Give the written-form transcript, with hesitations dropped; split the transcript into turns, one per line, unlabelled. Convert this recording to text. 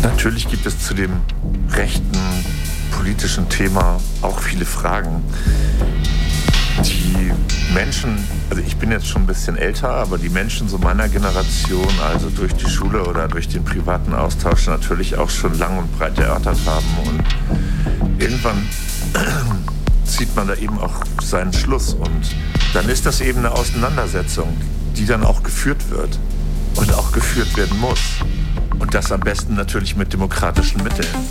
Natürlich gibt es zu dem rechten politischen Thema auch viele Fragen. Die Menschen, also ich bin jetzt schon ein bisschen älter, aber die Menschen so meiner Generation, also durch die Schule oder durch den privaten Austausch natürlich auch schon lang und breit erörtert haben. Und irgendwann zieht man da eben auch seinen Schluss. Und dann ist das eben eine Auseinandersetzung, die dann auch geführt wird und auch geführt werden muss. Und das am besten natürlich mit demokratischen Mitteln.